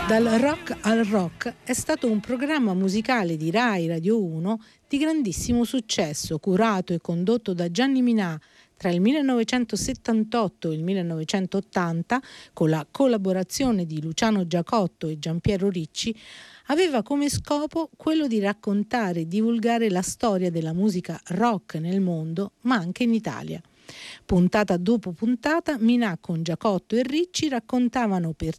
Dal rock al rock è stato un programma musicale di Rai Radio 1 di grandissimo successo, curato e condotto da Gianni Minà tra il 1978 e il 1980, con la collaborazione di Luciano Giacotto e Giampiero Ricci. Aveva come scopo quello di raccontare e divulgare la storia della musica rock nel mondo, ma anche in Italia. Puntata dopo puntata, Minà con Giacotto e Ricci raccontavano per